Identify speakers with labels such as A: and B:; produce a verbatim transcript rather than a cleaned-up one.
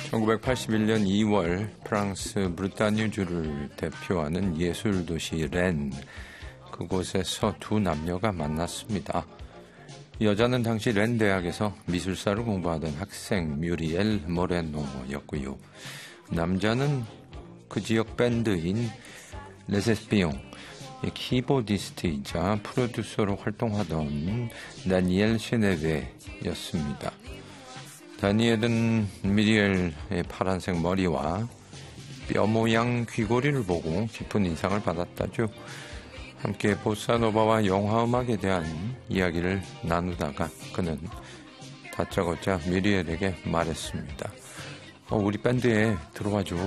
A: 천구백팔십일 년 이월 프랑스 브르타뉴주를 대표하는 예술도시 렌, 그곳에서 두 남녀가 만났습니다. 여자는 당시 렌 대학에서 미술사를 공부하던 학생 뮤리엘 모레노였고요. 남자는 그 지역 밴드인 레세스피옹 키보디스트이자 프로듀서로 활동하던 다니엘 셰네베였습니다. 다니엘은 미리엘의 파란색 머리와 뼈 모양 귀고리를 보고 깊은 인상을 받았다죠. 함께 보사노바와 영화음악에 대한 이야기를 나누다가 그는 다짜고짜 미리엘에게 말했습니다. 어, 우리 밴드에 들어와줘.